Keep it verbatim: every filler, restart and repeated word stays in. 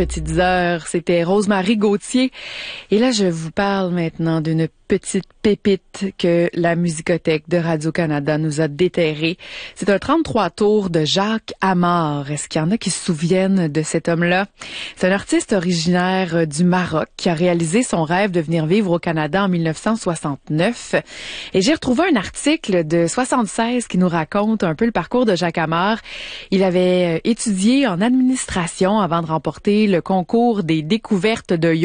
petites heures. C'était Rosemary Gauthier. Et là, je vous parle maintenant d'une petite pépite que la Musicothèque de Radio-Canada nous a déterrée. C'est un trente-trois tours de Jacques Amar. Est-ce qu'il y en a qui se souviennent de cet homme-là? C'est un artiste originaire du Maroc qui a réalisé son rêve de venir vivre au Canada en mille neuf cent soixante-neuf. Et j'ai retrouvé un article de soixante-seize qui nous raconte un peu le parcours de Jacques Amar. Il avait étudié en administration avant de remporter le concours des découvertes de